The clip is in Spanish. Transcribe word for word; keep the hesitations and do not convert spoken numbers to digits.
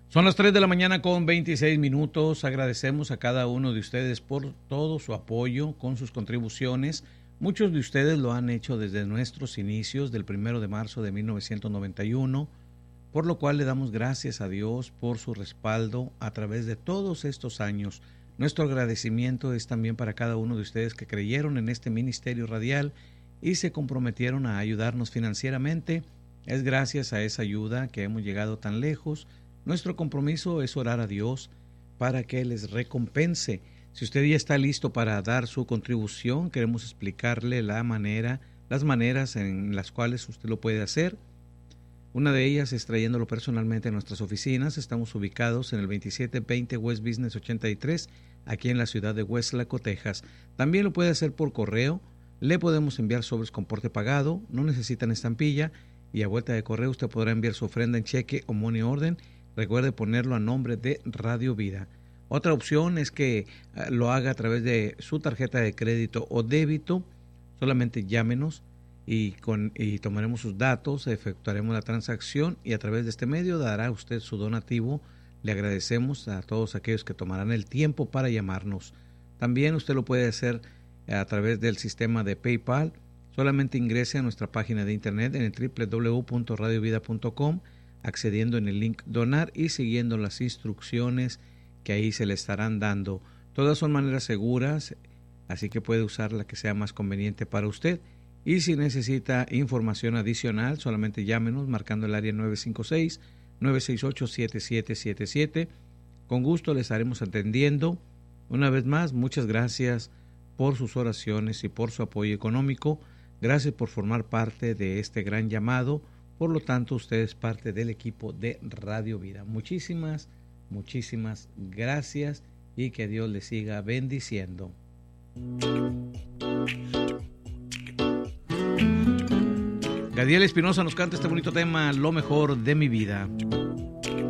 Son las tres de la mañana con veintiséis minutos. Agradecemos a cada uno de ustedes por todo su apoyo con sus contribuciones. Muchos de ustedes lo han hecho desde nuestros inicios del primero de marzo de mil novecientos noventa y uno, por lo cual le damos gracias a Dios por su respaldo a través de todos estos años. Nuestro agradecimiento es también para cada uno de ustedes que creyeron en este ministerio radial y se comprometieron a ayudarnos financieramente. Es gracias a esa ayuda que hemos llegado tan lejos. Nuestro compromiso es orar a Dios para que les recompense. Si usted ya está listo para dar su contribución, queremos explicarle la manera, las maneras en las cuales usted lo puede hacer. Una de ellas es trayéndolo personalmente a nuestras oficinas. Estamos ubicados en el veintisiete veinte West Business ochenta y tres, aquí en la ciudad de Weslaco, Texas. También lo puede hacer por correo. Le podemos enviar sobres con porte pagado, no necesitan estampilla, y a vuelta de correo usted podrá enviar su ofrenda en cheque o money order. Recuerde ponerlo a nombre de Radio Vida. Otra opción es que uh, lo haga a través de su tarjeta de crédito o débito. Solamente llámenos y, con, y tomaremos sus datos, efectuaremos la transacción y a través de este medio dará usted su donativo. Le agradecemos a todos aquellos que tomarán el tiempo para llamarnos. También usted lo puede hacer a través del sistema de PayPal. Solamente ingrese a nuestra página de internet en el doble u doble u doble u punto radio vida punto com, accediendo en el link donar y siguiendo las instrucciones que ahí se le estarán dando. Todas son maneras seguras, así que puede usar la que sea más conveniente para usted. Y si necesita información adicional, solamente llámenos marcando el área nueve cinco seis, nueve seis ocho, siete siete siete siete. Con gusto les estaremos atendiendo. Una vez más, muchas gracias por sus oraciones y por su apoyo económico. Gracias por formar parte de este gran llamado. Por lo tanto, usted es parte del equipo de Radio Vida. Muchísimas, muchísimas gracias y que Dios le siga bendiciendo. Gadiel Espinosa nos canta este bonito tema, Lo mejor de mi vida.